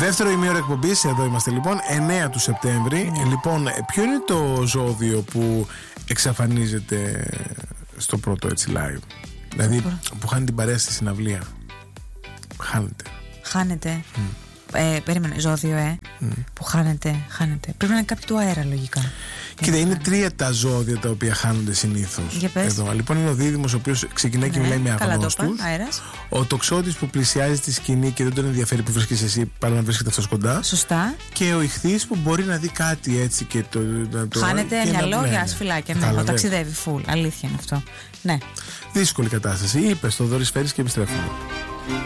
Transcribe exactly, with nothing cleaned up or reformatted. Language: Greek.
Δεύτερο ημίωρο εκπομπής, εδώ είμαστε λοιπόν, εννέα του Σεπτέμβρη. Ναι. Λοιπόν, ποιο είναι το ζώδιο που εξαφανίζεται στο πρώτο έτσι live? Δηλαδή που χάνει την παρέα στη συναυλία. Χάνεται. Χάνεται. Mm. Ε, περίμενε, ζώδιο, ε. Mm. Που χάνεται, χάνεται. Πρέπει να είναι κάποιο του αέρα, λογικά. Κοίτα, είναι τρία τα ζώδια τα οποία χάνονται συνήθως. Εδώ. Λοιπόν, είναι ο Δίδυμος, ο οποίος ξεκινάει ναι, και μιλάει με αγνώστους. Ο Τοξότης που πλησιάζει τη σκηνή και δεν τον ενδιαφέρει που βρίσκεσαι εσύ, παρά να βρίσκεται αυτός κοντά. Σωστά. Και ο Ιχθύς που μπορεί να δει κάτι έτσι και το. το χάνεται μυαλό για σφυλάκια. Ναι, ναι, ταξιδεύει φουλ. Αλήθεια είναι αυτό. Ναι. Δύσκολη κατάσταση. Είπε το δωρησφαίρις και επιστρέφουμε.